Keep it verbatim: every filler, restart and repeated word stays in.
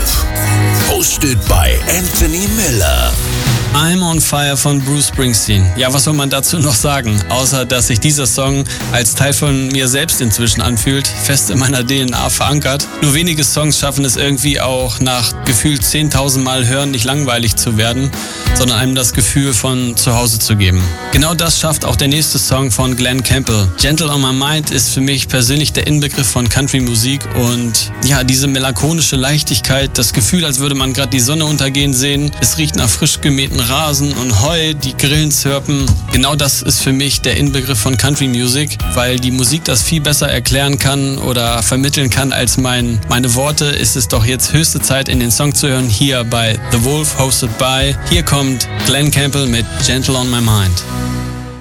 Wolf. Hosted by Anthony Miller. I'm on Fire von Bruce Springsteen. Ja, was soll man dazu noch sagen? Außer, dass sich dieser Song als Teil von mir selbst inzwischen anfühlt, fest in meiner D N A verankert. Nur wenige Songs schaffen es irgendwie auch nach gefühlt zehntausend Mal hören nicht langweilig zu werden, sondern einem das Gefühl von zu Hause zu geben. Genau das schafft auch der nächste Song von Glen Campbell. Gentle on My Mind ist für mich persönlich der Inbegriff von Country-Musik und ja, diese melancholische Leichtigkeit, das Gefühl, als würde man gerade die Sonne untergehen sehen. Es riecht nach frisch gemähten Rasen und Heu, die Grillen zirpen. Genau das ist für mich der Inbegriff von Country Music, weil die Musik das viel besser erklären kann oder vermitteln kann als mein, meine Worte. Ist es doch jetzt höchste Zeit, in den Song zu hören, hier bei The Wolf, hosted by. Hier kommt Glen Campbell mit Gentle on My Mind.